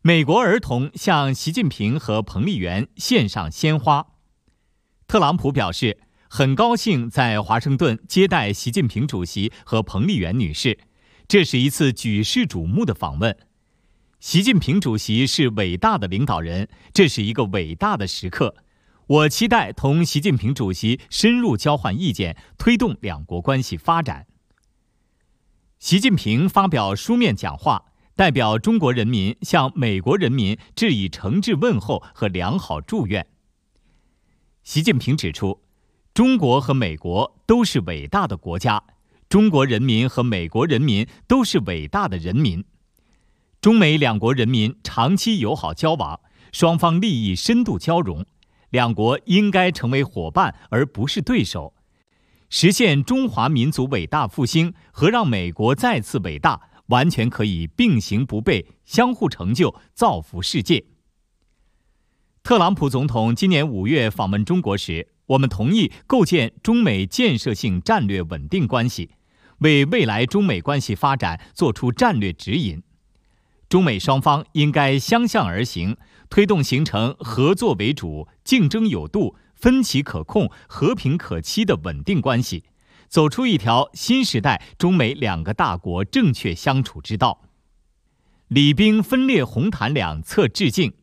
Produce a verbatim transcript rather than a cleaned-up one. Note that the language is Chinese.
美国儿童向习近平和彭丽媛献上鲜花。特朗普表示，很高兴在华盛顿接待习近平主席和彭丽媛女士，这是一次举世瞩目的访问。习近平主席是伟大的领导人，这是一个伟大的时刻。我期待同习近平主席深入交换意见，推动两国关系发展。习近平发表书面讲话，代表中国人民向美国人民致以诚挚问候和良好祝愿。习近平指出，中国和美国都是伟大的国家，中国人民和美国人民都是伟大的人民。中美两国人民长期友好交往，双方利益深度交融，两国应该成为伙伴而不是对手。实现中华民族伟大复兴和让美国再次伟大，完全可以并行不悖，相互成就，造福世界。特朗普总统今年五月访问中国时，我们同意构建中美建设性战略稳定关系，为未来中美关系发展作出战略指引。中美双方应该相向而行，推动形成合作为主、竞争有度、分歧可控、和平可期的稳定关系，走出一条新时代中美两个大国正确相处之道。礼兵分列红毯两侧致敬。